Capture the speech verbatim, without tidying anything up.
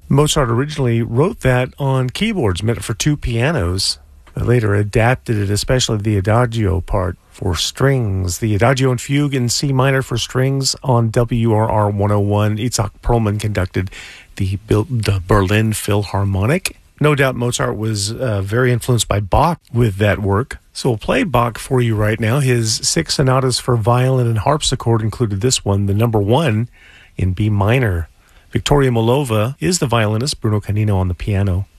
Mozart originally wrote that on keyboards, meant for two pianos, but later adapted it, especially the Adagio part, for strings. The Adagio and Fugue in C minor for strings on W R R one oh one. Itzhak Perlman conducted the, the Berlin Philharmonic. No doubt Mozart was uh, very influenced by Bach with that work. So we'll play Bach for you right now. His six sonatas for violin and harpsichord included this one, the number one in B minor. Victoria Molova is the violinist, Bruno Canino on the piano.